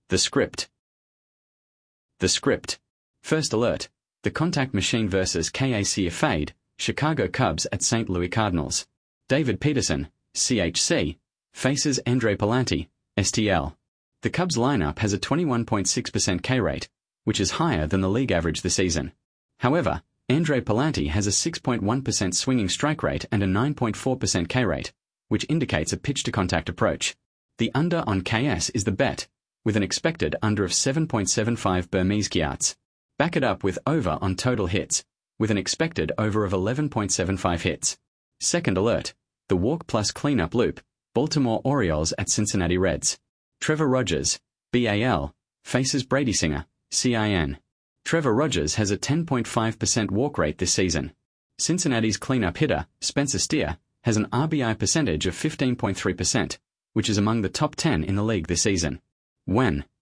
The script. The script. First alert. The contact machine versus KAC Fade, Chicago Cubs at St. Louis Cardinals. David Peterson, CHC, faces Andre Pallante, STL. The Cubs lineup has a 21.6% K rate, which is higher than the league average this season. However, Andre Pallante has a 6.1% swinging strike rate and a 9.4% K rate, which indicates a pitch-to-contact approach. The under on KS is the bet, with an expected under of 7.75 Burmese Kiats. Back it up with over on total hits, with an expected over of 11.75 hits. Second alert. The walk plus cleanup loop, Baltimore Orioles at Cincinnati Reds. Trevor Rogers, BAL, faces Brady Singer, CIN. Trevor Rogers has a 10.5% walk rate this season. Cincinnati's cleanup hitter, Spencer Steer, has an RBI percentage of 15.3%, which is among the top 10 in the league this season. When